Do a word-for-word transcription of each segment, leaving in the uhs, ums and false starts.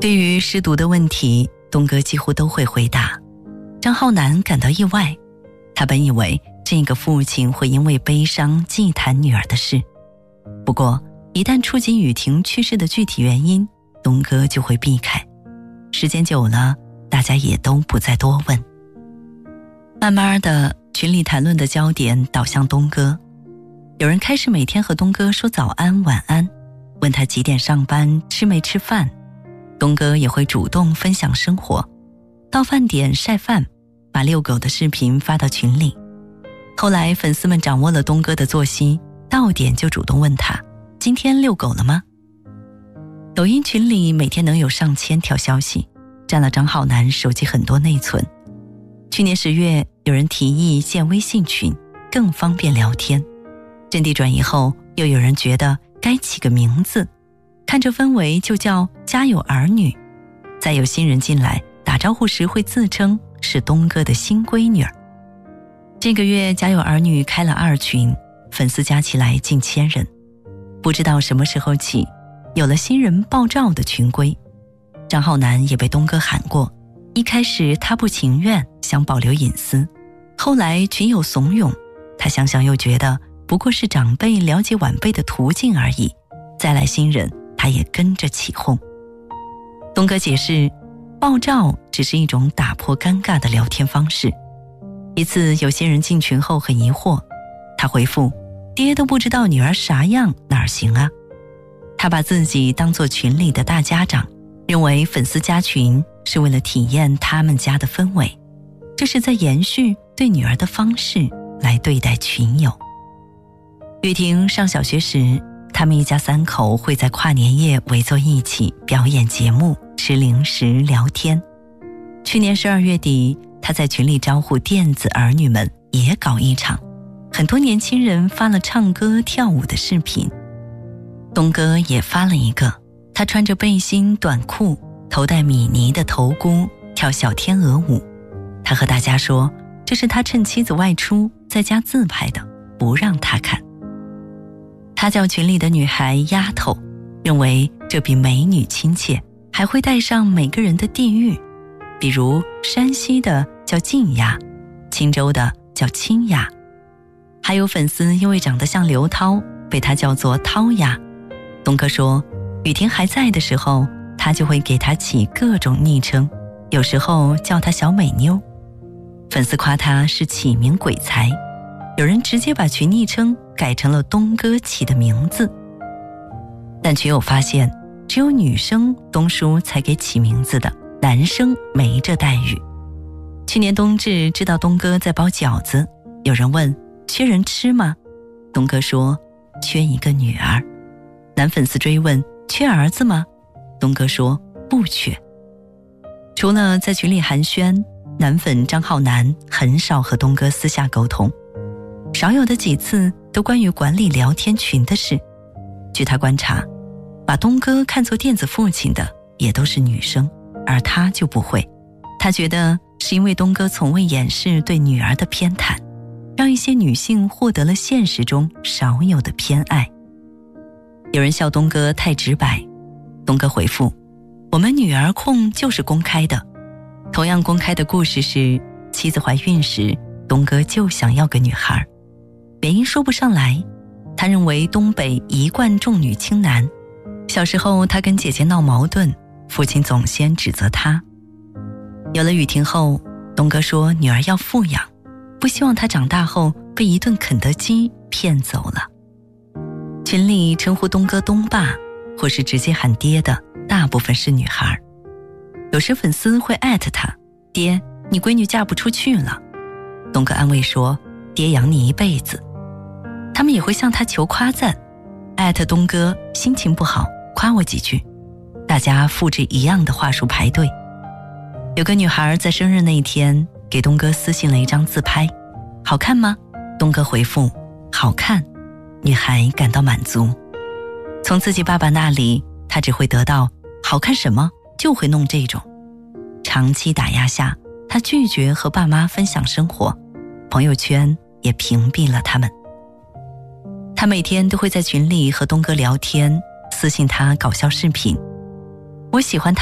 对于失独的问题，东哥几乎都会回答。张浩南感到意外，他本以为这个父亲会因为悲伤忌谈女儿的事，不过一旦触及雨婷去世的具体原因，东哥就会避开。时间久了，大家也都不再多问。慢慢的，群里谈论的焦点导向东哥，有人开始每天和东哥说早安晚安，问他几点上班，吃没吃饭。东哥也会主动分享生活，到饭点晒饭，把遛狗的视频发到群里。后来粉丝们掌握了东哥的作息，到点就主动问他今天遛狗了吗？抖音群里每天能有上千条消息，占了张浩南手机很多内存。去年十月，有人提议建微信群，更方便聊天。阵地转移后，又有人觉得该起个名字，看这氛围就叫家有儿女。再有新人进来，打招呼时会自称是东哥的新闺女儿。这个月家有儿女开了二群，粉丝加起来近千人。不知道什么时候起，有了新人爆照的群规。张浩南也被东哥喊过，一开始他不情愿，想保留隐私，后来群友怂恿，他想想又觉得不过是长辈了解晚辈的途径而已，再来新人他也跟着起哄。东哥解释，爆照只是一种打破尴尬的聊天方式。一次有些人进群后很疑惑，他回复，爹都不知道女儿啥样，哪儿行啊？他把自己当作群里的大家长，认为粉丝加群是为了体验他们家的氛围，这是在延续对女儿的方式来对待群友。雨婷上小学时，他们一家三口会在跨年夜围坐一起表演节目，吃零食聊天。去年十二月底，他在群里招呼电子儿女们也搞一场，很多年轻人发了唱歌跳舞的视频。东哥也发了一个，他穿着背心短裤，头戴米妮的头箍，跳小天鹅舞。他和大家说，这是他趁妻子外出在家自拍的，不让他看。他叫群里的女孩丫头，认为这比美女亲切，还会带上每个人的地域，比如山西的叫晋丫，青州的叫青丫。还有粉丝因为长得像刘涛，被他叫做涛丫。东哥说，雨婷还在的时候，他就会给她起各种昵称，有时候叫她小美妞。粉丝夸他是起名鬼才，有人直接把群昵称改成了东哥起的名字。但群友发现，只有女生东叔才给起名字的，男生没这待遇。去年冬至知道东哥在包饺子，有人问缺人吃吗？东哥说缺一个女儿。男粉丝追问缺儿子吗？东哥说不缺。除了在群里寒暄，男粉张浩南很少和东哥私下沟通，少有的几次都关于管理聊天群的事。据他观察，把东哥看作电子父亲的也都是女生，而他就不会。他觉得是因为东哥从未掩饰对女儿的偏袒，让一些女性获得了现实中少有的偏爱。有人笑东哥太直白，东哥回复，我们女儿控就是公开的。同样公开的故事是，妻子怀孕时，东哥就想要个女孩，原因说不上来，他认为东北一贯重女轻男。小时候他跟姐姐闹矛盾，父亲总先指责他。有了雨婷后，东哥说女儿要富养，不希望她长大后被一顿肯德基骗走了。群里称呼东哥东爸，或是直接喊爹的，大部分是女孩。有时粉丝会艾特他，爹，你闺女嫁不出去了。东哥安慰说，爹养你一辈子。他们也会向他求夸赞，艾特东哥心情不好，夸我几句。大家复制一样的话术排队。有个女孩在生日那一天给东哥私信了一张自拍，好看吗？东哥回复，好看。女孩感到满足。从自己爸爸那里，她只会得到好看什么，就会弄这种。长期打压下，她拒绝和爸妈分享生活，朋友圈也屏蔽了他们。她每天都会在群里和东哥聊天，私信他搞笑视频。我喜欢他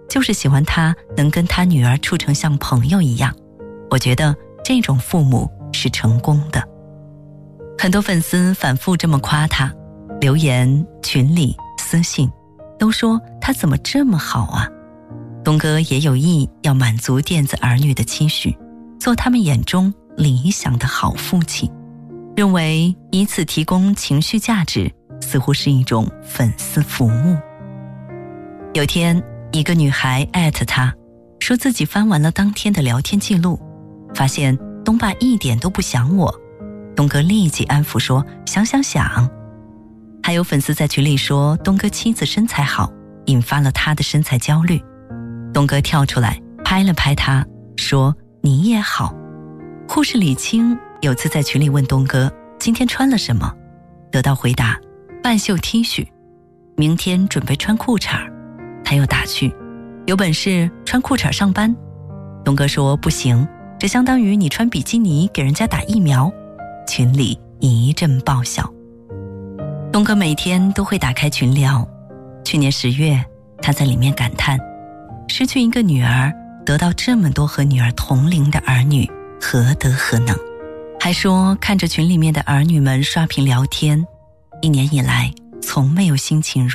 就是喜欢他能跟他女儿处成像朋友一样。我觉得这种父母是成功的。很多粉丝反复这么夸他，留言、群里、私信都说他怎么这么好啊。东哥也有意要满足电子儿女的期许，做他们眼中理想的好父亲，认为以此提供情绪价值似乎是一种粉丝服务。有天一个女孩艾特他，说自己翻完了当天的聊天记录，发现东爸一点都不想我。东哥立即安抚说想想想。还有粉丝在群里说东哥妻子身材好，引发了他的身材焦虑。东哥跳出来拍了拍他，说你也好。护士李青有次在群里问东哥今天穿了什么，得到回答半袖 T 恤，明天准备穿裤衩。他又打趣有本事穿裤衩上班。东哥说不行，这相当于你穿比基尼给人家打疫苗。群里一阵爆笑。东哥每天都会打开群聊，去年十月他在里面感叹，失去一个女儿，得到这么多和女儿同龄的儿女，何德何能。还说看着群里面的儿女们刷屏聊天，一年以来从没有心情